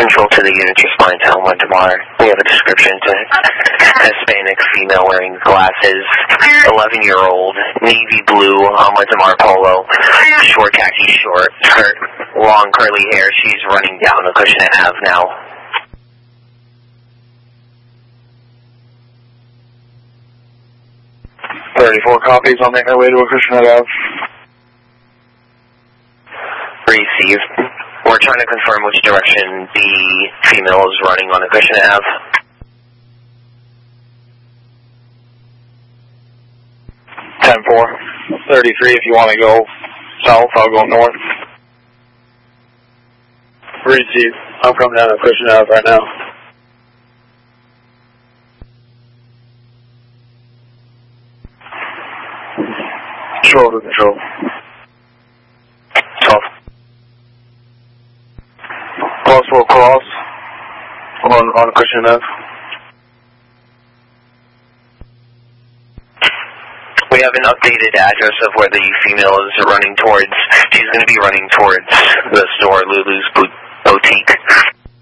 Control to the unit, responding to Elmwood Damar. We have a description to Hispanic female wearing glasses, 11-year-old, navy blue, Elmwood Damar polo, short khaki short skirt, long curly hair. She's running down Acushnet Ave now. 34 copies, I'll make my way to Acushnet Ave. Received. We're trying to confirm which direction the female is running on Acushnet Ave. 10-4. 33, if you want to go south, I'll go north. Received. I'm coming down to Acushnet Ave right now. Control to control. 12. Crosswell cross on Acushnet Ave. We have an updated address of where the female is running towards. She's going to be running towards the store, Lulu's Boutique.